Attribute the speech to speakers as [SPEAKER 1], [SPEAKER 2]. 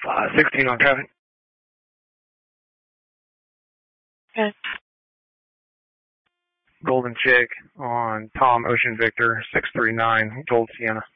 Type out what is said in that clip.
[SPEAKER 1] 16 on traffic.
[SPEAKER 2] Okay.
[SPEAKER 1] Golden Chick on Tom Ocean Victor 639, Gold Sienna.